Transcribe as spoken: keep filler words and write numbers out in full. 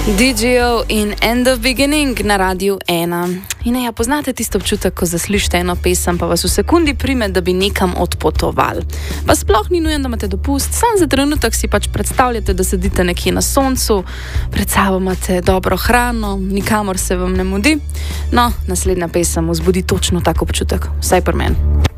D J O in End of Beginning na Radiu ena. In ja, poznate tisto občutek, ko zaslišite eno pesem, pa vas v sekundi prime, da bi nekam odpotovali. Pa sploh ni nujen, da imate dopust, sam za trenutek si pač predstavljate, da sedite nekje na soncu, pred sabo imate dobro hrano, nikamor se vam ne mudi. No, naslednja pesem vzbudi točno tak občutek, vsaj pri meni.